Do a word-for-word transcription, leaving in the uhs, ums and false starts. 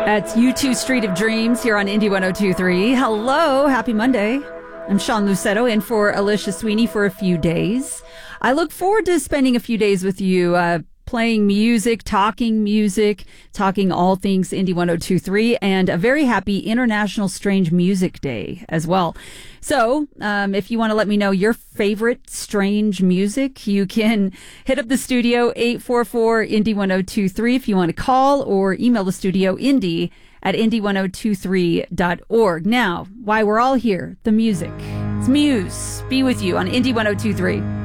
That's U two Street of Dreams here on Indie one oh two point three. Hello, happy Monday. I'm Sean Lucetto in for Alicia Sweeney for a few days. I look forward to spending a few days with you, uh, playing music, talking music, talking all things Indie one oh two point three, and a very happy International Strange Music Day as well. So, um, if you want to let me know your favorite strange music, you can hit up the studio, eight four four Indie one oh two point three if you want to call, or email the studio, indie at indie one oh two three dot org. Now, why we're all here, the music. It's Muse. Be with you on Indie one oh two point three.